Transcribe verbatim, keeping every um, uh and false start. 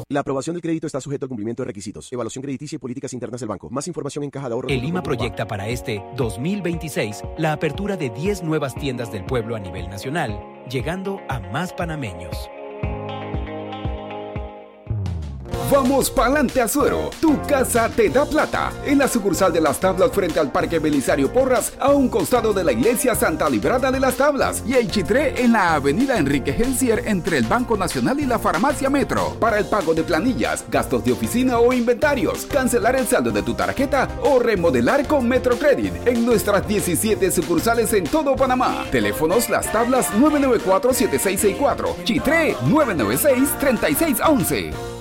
La aprobación del crédito está sujeto al cumplimiento de requisitos, evaluación crediticia y políticas internas del banco. Más información en Caja de Ahorros. El I M A proyecta para este dos mil veintiséis la apertura de diez nuevas tiendas del pueblo a nivel nacional, llegando a más panameños. Vamos pa'lante Azuero, tu casa te da plata. En la sucursal de Las Tablas frente al Parque Belisario Porras, a un costado de la iglesia Santa Librada de Las Tablas. Y en Chitré, en la avenida Enrique Gencier, entre el Banco Nacional y la Farmacia Metro. Para el pago de planillas, gastos de oficina o inventarios, cancelar el saldo de tu tarjeta o remodelar con Metrocredit. En nuestras diecisiete sucursales en todo Panamá. Teléfonos Las Tablas nueve nueve cuatro, siete seis seis cuatro. Chitré nueve nueve seis, tres seis uno uno.